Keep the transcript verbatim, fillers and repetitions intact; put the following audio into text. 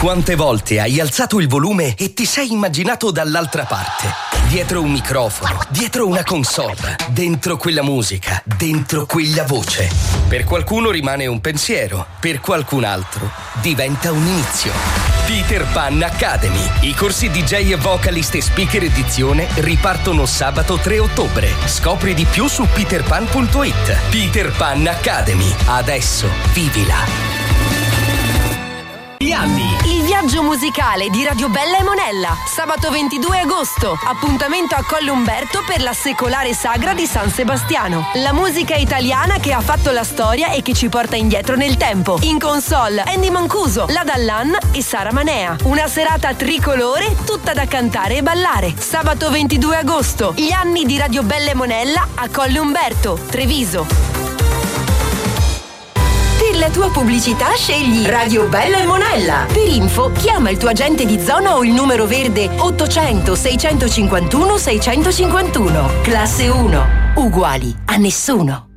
Quante volte hai alzato il volume e ti sei immaginato dall'altra parte? Dietro un microfono, dietro una console, dentro quella musica, dentro quella voce. Per qualcuno rimane un pensiero, per qualcun altro diventa un inizio. Peter Pan Academy. I corsi D J e vocalist e speaker edizione ripartono sabato tre ottobre. Scopri di più su peter pan punto it. Peter Pan Academy. Adesso vivila. Il viaggio musicale di Radio Bella e Monella. Sabato ventidue agosto. Appuntamento a Colle Umberto per la secolare sagra di San Sebastiano. La musica italiana che ha fatto la storia e che ci porta indietro nel tempo. In console Andy Mancuso, La Dallan e Sara Manea. Una serata tricolore tutta da cantare e ballare. Sabato ventidue agosto. Gli anni di Radio Bella e Monella a Colle Umberto, Treviso. Per la tua pubblicità scegli Radio Bella e Monella. Per info chiama il tuo agente di zona o il numero verde ottocento seicentocinquantuno seicentocinquantuno. Classe uno. Uguali a nessuno.